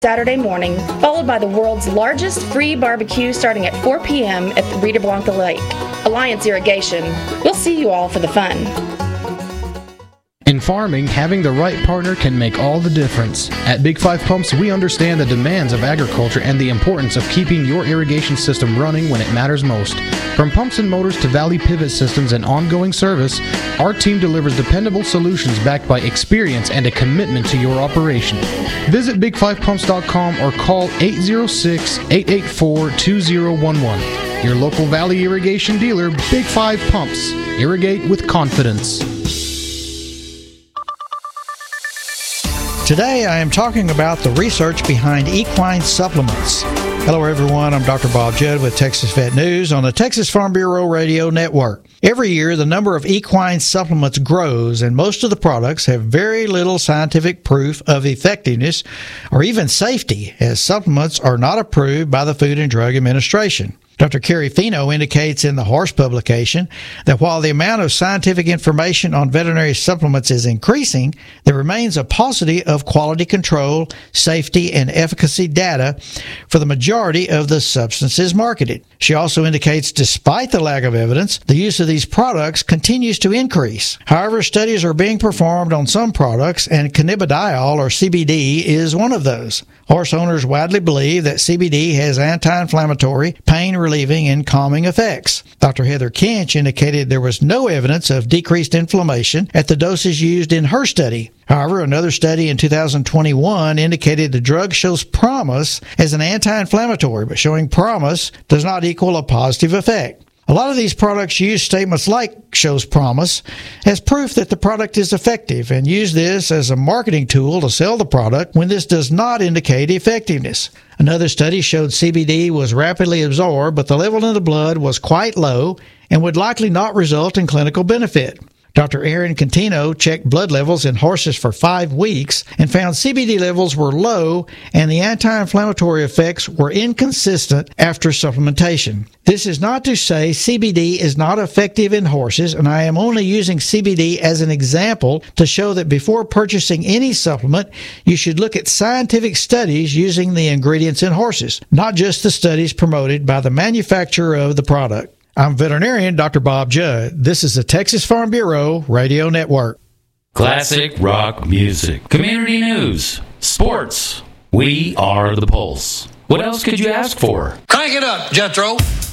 Saturday morning, followed by the world's largest free barbecue starting at 4 p.m. at the Rita Blanca Lake. Alliance Irrigation. We'll see you all for the fun. In farming, having the right partner can make all the difference. At Big 5 Pumps, we understand the demands of agriculture and the importance of keeping your irrigation system running when it matters most. From pumps and motors to Valley Pivot systems and ongoing service, our team delivers dependable solutions backed by experience and a commitment to your operation. Visit big5pumps.com or call 806-884-2011. Your local Valley irrigation dealer, Big 5 Pumps. Irrigate with confidence. Today I am talking about the research behind equine supplements. Hello everyone, I'm Dr. Bob Judd with Texas Vet News on the Texas Farm Bureau Radio Network. Every year the number of equine supplements grows and most of the products have very little scientific proof of effectiveness or even safety, as supplements are not approved by the Food and Drug Administration. Dr. Kerry Fino indicates in the Horse publication that while the amount of scientific information on veterinary supplements is increasing, there remains a paucity of quality control, safety, and efficacy data for the majority of the substances marketed. She also indicates despite the lack of evidence, the use of these products continues to increase. However, studies are being performed on some products, and cannabidiol, or CBD, is one of those. Horse owners widely believe that CBD has anti-inflammatory, pain-relieving, and calming effects. Dr. Heather Kinch indicated there was no evidence of decreased inflammation at the doses used in her study. However, another study in 2021 indicated the drug shows promise as an anti-inflammatory, but showing promise does not equal a positive effect. A lot of these products use statements like shows promise as proof that the product is effective and use this as a marketing tool to sell the product when this does not indicate effectiveness. Another study showed CBD was rapidly absorbed, but the level in the blood was quite low and would likely not result in clinical benefit. Dr. Aaron Contino checked blood levels in horses for 5 weeks and found CBD levels were low and the anti-inflammatory effects were inconsistent after supplementation. This is not to say CBD is not effective in horses, and I am only using CBD as an example to show that before purchasing any supplement, you should look at scientific studies using the ingredients in horses, not just the studies promoted by the manufacturer of the product. I'm veterinarian Dr. Bob Judd. This is the Texas Farm Bureau Radio Network. Classic rock music, community news, sports. We are the Pulse. What else could you ask for? Crank it up, Jethro.